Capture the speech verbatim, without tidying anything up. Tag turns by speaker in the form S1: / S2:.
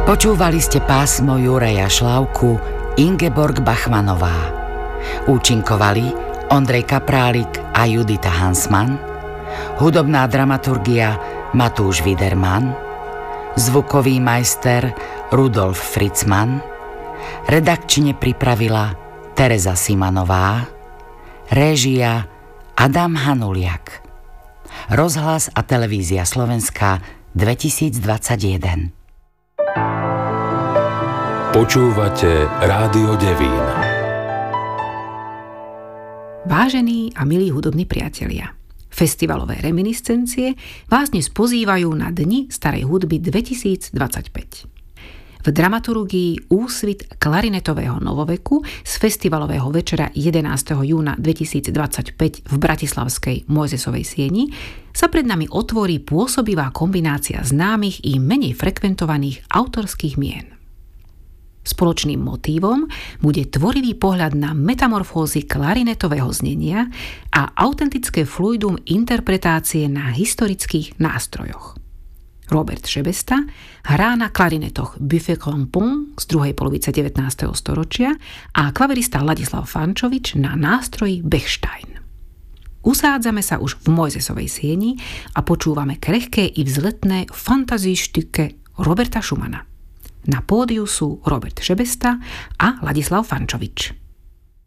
S1: Počúvali ste pásmo Juraja Šlavku, Ingeborg Bachmanová. Účinkovali Ondrej Kaprálik a Judita Hansmann. Hudobná dramaturgia Matúš Widerman. Zvukový majster Rudolf Fritzmann. Redakčne pripravila Tereza Simanová. Réžia Adam Hanuliak. Rozhlas a televízia Slovenska dvetisícdvadsaťjeden.
S2: Počúvate Rádio Devín.
S3: Vážení a milí hudobní priatelia, festivalové reminiscencie vás dnes pozývajú na Dni starej hudby dvetisícdvadsaťpäť. V dramaturgii Úsvit klarinetového novoveku z festivalového večera jedenásteho júna dvetisícdvadsaťpäť v bratislavskej Mojzesovej sieni sa pred nami otvorí pôsobivá kombinácia známych i menej frekventovaných autorských mien. Spoločným motívom bude tvorivý pohľad na metamorfózy klarinetového znenia a autentické fluidum interpretácie na historických nástrojoch. Robert Šebesta hrá na klarinetoch Buffet Crampon z druhej polovice devätnásteho storočia a klavirista Ladislav Fančovič na nástroji Bechstein. Usádzame sa už v Mojzesovej sieni a počúvame krehké i vzletné fantaziestücke Roberta Schumana. Na pódiu sú Robert Šebesta a Ladislav Fančovič.